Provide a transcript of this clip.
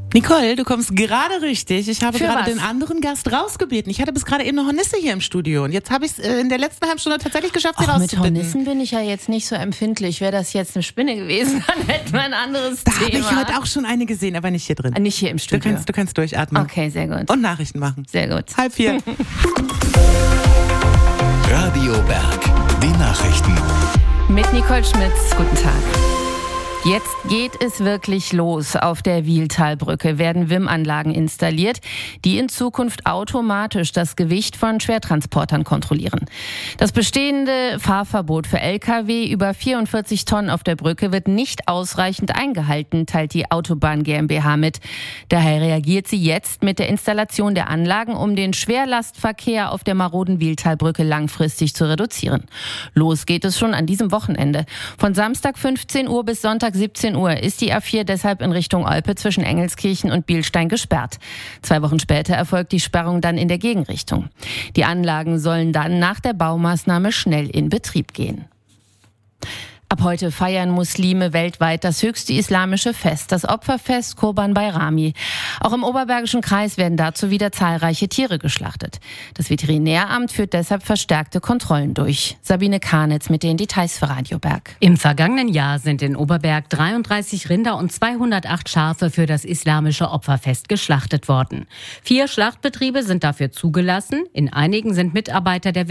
Nicole, du kommst gerade richtig. Ich habe Für gerade was? den anderen Gast rausgebeten. Ich hatte bis gerade eben noch Hornisse hier im Studio. Und jetzt habe ich es in der letzten halben Stunde tatsächlich geschafft, sie Ach, mit rauszubitten. Hornissen bin ich ja jetzt nicht so empfindlich. Wäre das jetzt eine Spinne gewesen, dann hätten wir ein anderes Da Thema. habe ich heute auch schon eine gesehen, aber nicht hier drin. Nicht hier im Du Studio. kannst durchatmen. Okay, sehr gut. Und Nachrichten machen. Sehr gut. 3:30. Radio Berg, die Nachrichten. Mit Nicole Schmitz, guten Tag. Jetzt geht es wirklich los. Auf der Wiehltalbrücke werden WIM-Anlagen installiert, die in Zukunft automatisch das Gewicht von Schwertransportern kontrollieren. Das bestehende Fahrverbot für Lkw über 44 Tonnen auf der Brücke wird nicht ausreichend eingehalten, teilt die Autobahn GmbH mit. Daher reagiert sie jetzt mit der Installation der Anlagen, um den Schwerlastverkehr auf der maroden Wiehltalbrücke langfristig zu reduzieren. Los geht es schon an diesem Wochenende. Von Samstag 15 Uhr bis Sonntag 17 Uhr ist die A4 deshalb in Richtung Olpe zwischen Engelskirchen und Bielstein gesperrt. 2 Wochen später erfolgt die Sperrung dann in der Gegenrichtung. Die Anlagen sollen dann nach der Baumaßnahme schnell in Betrieb gehen. Ab heute feiern Muslime weltweit das höchste islamische Fest, das Opferfest Kurban Bayrami. Auch im Oberbergischen Kreis werden dazu wieder zahlreiche Tiere geschlachtet. Das Veterinäramt führt deshalb verstärkte Kontrollen durch. Sabine Karnitz mit den Details für Radio Berg. Im vergangenen Jahr sind in Oberberg 33 Rinder und 208 Schafe für das islamische Opferfest geschlachtet worden. 4 Schlachtbetriebe sind dafür zugelassen. In einigen sind Mitarbeiter der